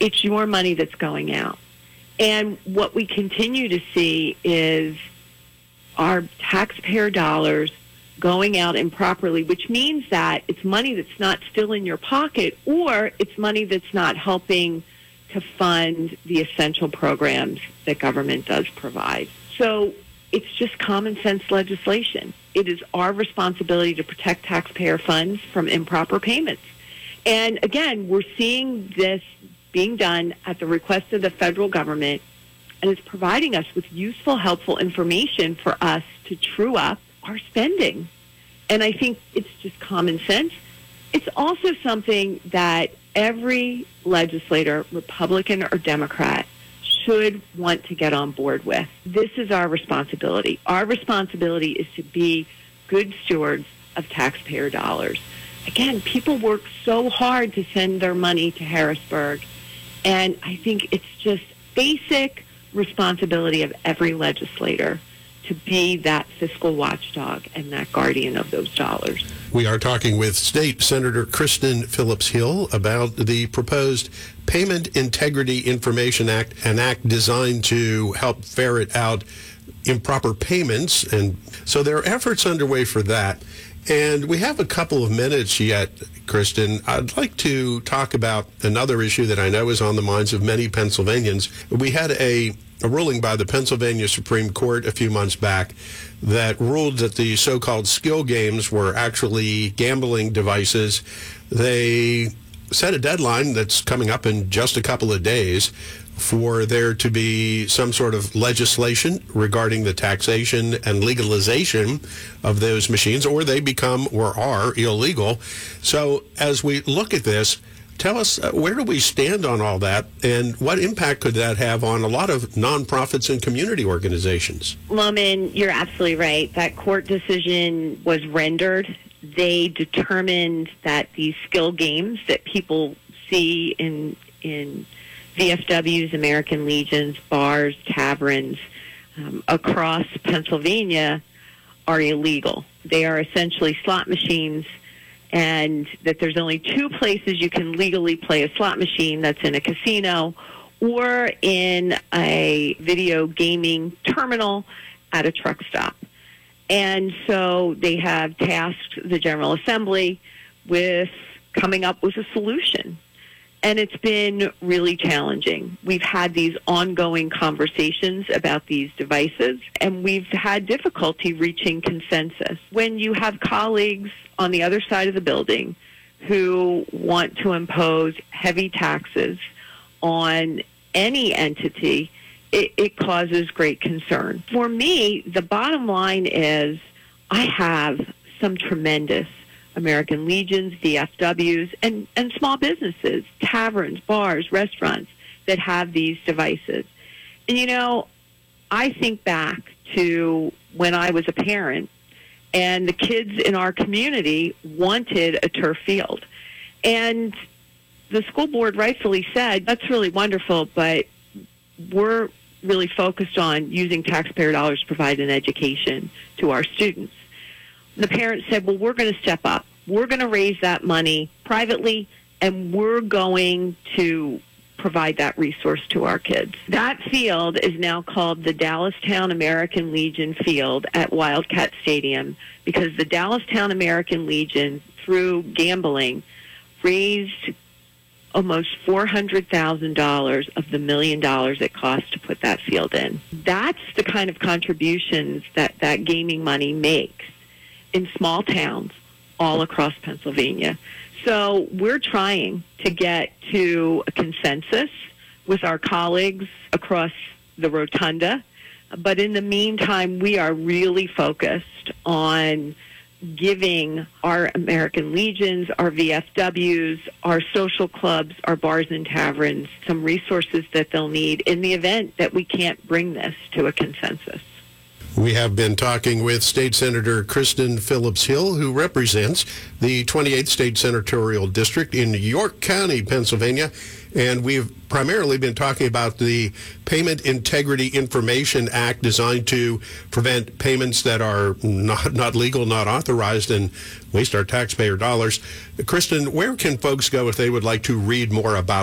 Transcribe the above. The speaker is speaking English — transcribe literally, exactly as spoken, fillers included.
It's your money that's going out. And what we continue to see is our taxpayer dollars going out improperly, which means that it's money that's not still in your pocket, or it's money that's not helping to fund the essential programs that government does provide. So it's just common sense legislation. It is our responsibility to protect taxpayer funds from improper payments. And again, we're seeing this being done at the request of the federal government, and it's providing us with useful, helpful information for us to true up our spending. And I think it's just common sense. It's also something that every legislator, Republican or Democrat, should want to get on board with. This is our responsibility. Our responsibility is to be good stewards of taxpayer dollars. Again, people work so hard to send their money to Harrisburg, and I think it's just basic responsibility of every legislator to be that fiscal watchdog and that guardian of those dollars. We are talking with State Senator Kristen Phillips-Hill about the proposed Payment Integrity Information Act, an act designed to help ferret out improper payments. And so there are efforts underway for that. And we have a couple of minutes yet, Kristen. I'd like to talk about another issue that I know is on the minds of many Pennsylvanians. We had a, a ruling by the Pennsylvania Supreme Court a few months back that ruled that the so-called skill games were actually gambling devices. They set a deadline that's coming up in just a couple of days for there to be some sort of legislation regarding the taxation and legalization of those machines, or they become or are illegal. So as we look at this, tell us, uh, where do we stand on all that, and what impact could that have on a lot of nonprofits and community organizations? Loman, you're absolutely right. That court decision was rendered. They determined that these skill games that people see in in V F Ws, American Legions, bars, taverns um, across Pennsylvania are illegal. They are essentially slot machines, and that there's only two places you can legally play a slot machine. That's in a casino or in a video gaming terminal at a truck stop. And so they have tasked the General Assembly with coming up with a solution. And it's been really challenging. We've had these ongoing conversations about these devices, and we've had difficulty reaching consensus. When you have colleagues on the other side of the building who want to impose heavy taxes on any entity, it, it causes great concern. For me, the bottom line is I have some tremendous American Legions, V F Ws, and, and small businesses, taverns, bars, restaurants that have these devices. And, you know, I think back to when I was a parent and the kids in our community wanted a turf field. And the school board rightfully said, that's really wonderful, but we're really focused on using taxpayer dollars to provide an education to our students. The parents said, well, we're going to step up. We're going to raise that money privately, and we're going to provide that resource to our kids. That field is now called the Dallastown American Legion Field at Wildcat Stadium, because the Dallastown American Legion, through gambling, raised almost four hundred thousand dollars of the million dollars it cost to put that field in. That's the kind of contributions that that gaming money makes in small towns all across Pennsylvania. So we're trying to get to a consensus with our colleagues across the rotunda. But in the meantime, we are really focused on giving our American Legions, our V F Ws, our social clubs, our bars and taverns some resources that they'll need in the event that we can't bring this to a consensus. We have been talking with State Senator Kristen Phillips-Hill, who represents the twenty-eighth State Senatorial District in York County, Pennsylvania. And we've primarily been talking about the Payment Integrity Information Act, designed to prevent payments that are not, not legal, not authorized, and waste our taxpayer dollars. Kristen, where can folks go if they would like to read more about